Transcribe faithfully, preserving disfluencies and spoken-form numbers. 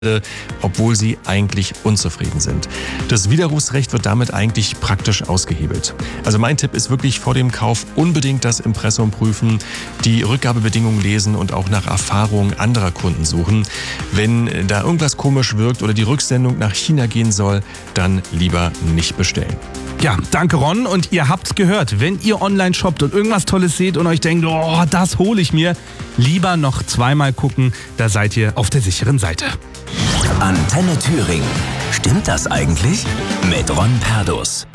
obwohl sie eigentlich unzufrieden sind. Das Widerrufsrecht wird damit eigentlich praktisch ausgehebelt. Also mein Tipp ist wirklich vor dem Kauf unbedingt das Impressum prüfen, die Rückgabebedingungen lesen und auch nach Erfahrungen anderer Kunden suchen. Wenn da irgendwas komisch wirkt oder die Rücksendung nach China gehen soll, dann lieber nicht bestellen. Ja, danke Ron, und ihr habt's gehört, wenn ihr online shoppt und irgendwas Tolles seht und euch denkt, oh, das hole ich mir, lieber noch zweimal gucken, da seid ihr auf der sicheren Seite. Antenne Thüringen. Stimmt das eigentlich? Mit Ron Perdus.